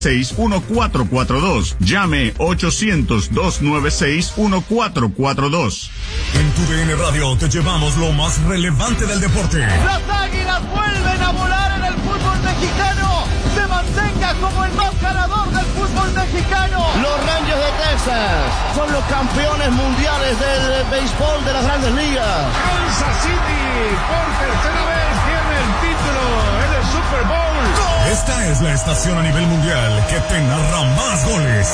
1442. Llame 800-296-1442. En tu DN Radio te llevamos lo más relevante del deporte. Las Águilas vuelven a volar en el fútbol mexicano. Se mantenga como el más ganador del fútbol mexicano. Los Rangers de Texas son los campeones mundiales del béisbol de las Grandes Ligas. Kansas City por tercera vez tiene el título en el Super Bowl. Esta es la estación a nivel mundial que te narra más goles,